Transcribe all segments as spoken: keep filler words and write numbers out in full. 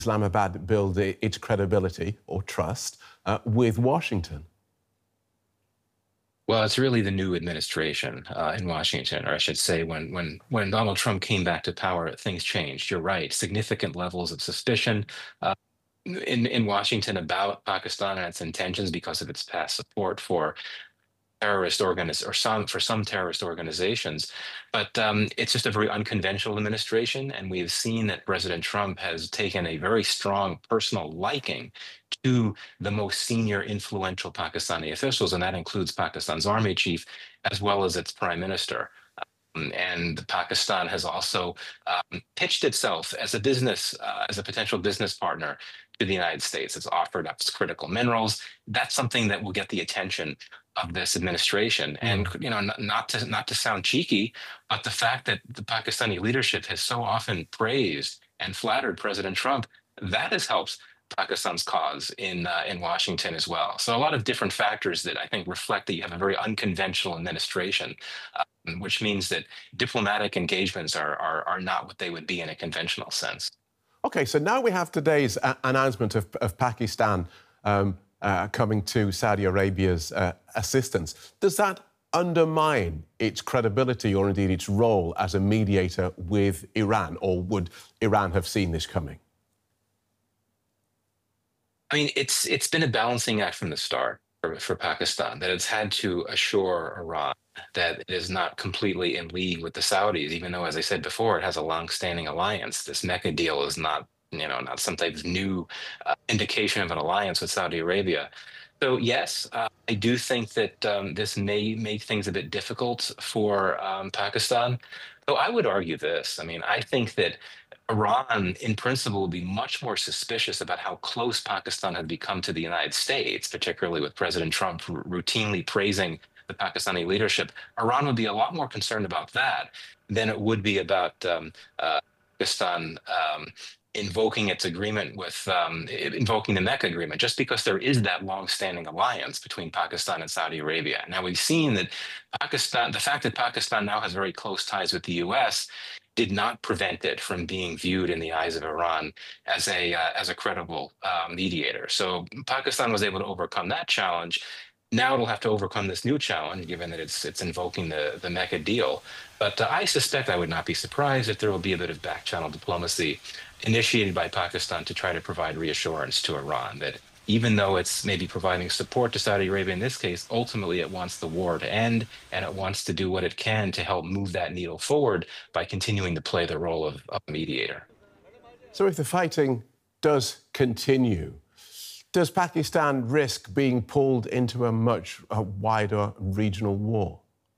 Islamabad build its credibility or trust uh, with Washington? Well, it's really the new administration uh, in Washington, or I should say, when when when Donald Trump came back to power, things changed. You're right, significant levels of suspicion uh, in in Washington about Pakistan and its intentions because of its past support for terrorist organiz or some for some terrorist organizations. But um, it's just a very unconventional administration, and we've seen that President Trump has taken a very strong personal liking to the most senior influential Pakistani officials, and that includes Pakistan's army chief as well as its prime minister. Um, and Pakistan has also um, pitched itself as a business, uh, as a potential business partner to the United States. It's offered up critical minerals. That's something that will get the attention of this administration. And you know, not, not to not to sound cheeky, but the fact that the Pakistani leadership has so often praised and flattered President Trump, that has helped Pakistan's cause in uh, in Washington as well. So a lot of different factors that I think reflect that you have a very unconventional administration, uh, which means that diplomatic engagements are, are are not what they would be in a conventional sense. OK, so now we have today's uh, announcement of, of Pakistan um, uh, coming to Saudi Arabia's uh, assistance. Does that undermine its credibility or indeed its role as a mediator with Iran, or would Iran have seen this coming? I mean, it's it's been a balancing act from the start for, for Pakistan, that it's had to assure Iran that it is not completely in league with the Saudis, even though, as I said before, it has a long-standing alliance. This Mecca deal is not, you know, not some type of new uh, indication of an alliance with Saudi Arabia. So yes, uh, I do think that um, this may make things a bit difficult for um, Pakistan. Though I would argue this. I mean, I think that Iran, in principle, would be much more suspicious about how close Pakistan had become to the United States, particularly with President Trump r- routinely praising the Pakistani leadership. Iran would be a lot more concerned about that than it would be about um, uh, Pakistan um, invoking its agreement with, um, invoking the Mecca agreement, just because there is that long-standing alliance between Pakistan and Saudi Arabia. Now, we've seen that Pakistan, the fact that Pakistan now has very close ties with the U S did not prevent it from being viewed in the eyes of Iran as a uh, as a credible uh, mediator. So Pakistan was able to overcome that challenge. Now it'll have to overcome this new challenge, given that it's it's invoking the the Mecca deal. But uh, I suspect I would not be surprised if there will be a bit of back-channel diplomacy initiated by Pakistan to try to provide reassurance to Iran that even though it's maybe providing support to Saudi Arabia in this case, ultimately it wants the war to end, and it wants to do what it can to help move that needle forward by continuing to play the role of, of a mediator. So if the fighting does continue, does Pakistan risk being pulled into a much uh, wider regional war?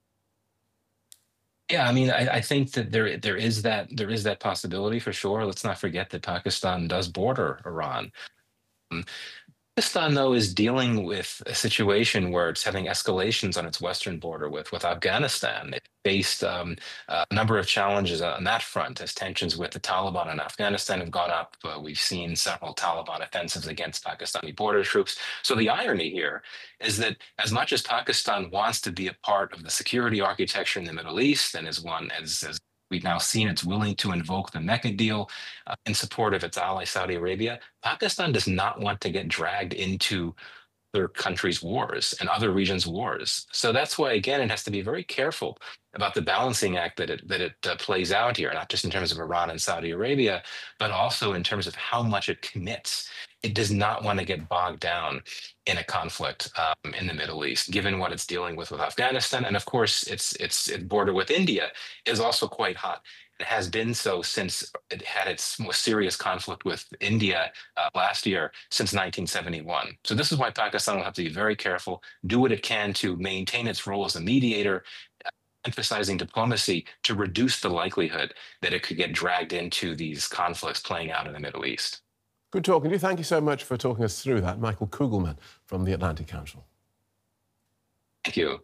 Yeah, I mean, I, I think that there there is that there is that possibility for sure. Let's not forget that Pakistan does border Iran. Um, Pakistan, though, is dealing with a situation where it's having escalations on its western border with, with Afghanistan. It faced um, a number of challenges on that front as tensions with the Taliban in Afghanistan have gone up. Uh, we've seen several Taliban offensives against Pakistani border troops. So the irony here is that as much as Pakistan wants to be a part of the security architecture in the Middle East, and as one as, as we've now seen it's willing to invoke the Mecca deal uh, in support of its ally, Saudi Arabia, Pakistan does not want to get dragged into other countries' wars and other regions' wars. So that's why, again, it has to be very careful about the balancing act that it, that it uh, plays out here, not just in terms of Iran and Saudi Arabia, but also in terms of how much it commits. It does not want to get bogged down in a conflict um, in the Middle East, given what it's dealing with with Afghanistan. And of course, its, its, its border with India is also quite hot. It has been so since it had its most serious conflict with India uh, last year, since nineteen seventy-one. So this is why Pakistan will have to be very careful, do what it can to maintain its role as a mediator, emphasizing diplomacy to reduce the likelihood that it could get dragged into these conflicts playing out in the Middle East. Good talking to you. Thank you so much for talking us through that. Michael Kugelman from the Atlantic Council. Thank you.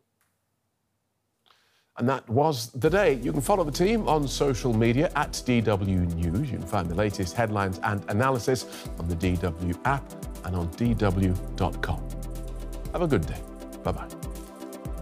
And that was the day. You can follow the team on social media at D W News. You can find the latest headlines and analysis on the D W app and on D W dot com. Have a good day. Bye-bye.